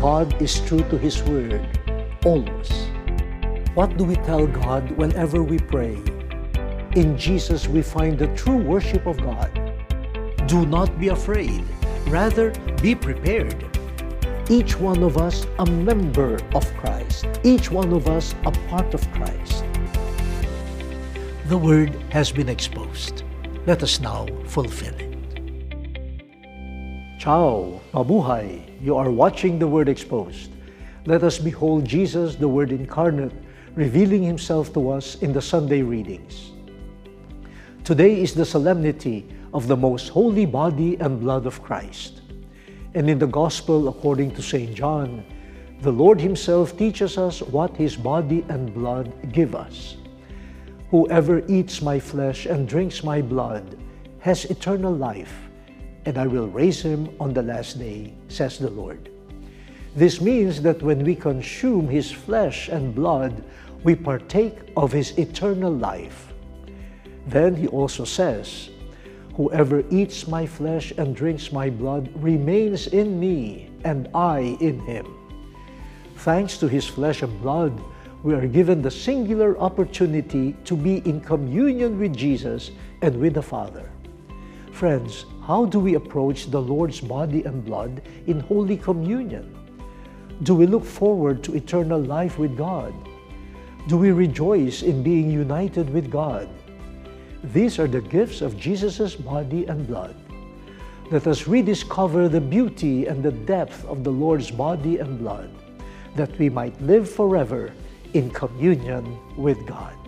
God is true to His word, always. What do we tell God whenever we pray? In Jesus we find the true worship of God. Do not be afraid, rather be prepared. Each one of us a member of Christ, each one of us a part of Christ. The word has been exposed. Let us now fulfill it. Ciao, mabuhay! You are watching The Word Exposed. Let us behold Jesus, the Word incarnate, revealing Himself to us in the Sunday readings. Today is the solemnity of the most holy body and blood of Christ. And in the Gospel according to St. John, the Lord Himself teaches us what His body and blood give us. Whoever eats my flesh and drinks my blood has eternal life, and I will raise him on the last day, says the Lord. This means that when we consume His flesh and blood, we partake of His eternal life. Then He also says, whoever eats my flesh and drinks my blood remains in me, and I in him. Thanks to His flesh and blood, we are given the singular opportunity to be in communion with Jesus and with the Father. Friends, how do we approach the Lord's body and blood in Holy Communion? Do we look forward to eternal life with God? Do we rejoice in being united with God? These are the gifts of Jesus' body and blood. Let us rediscover the beauty and the depth of the Lord's body and blood, that we might live forever in communion with God.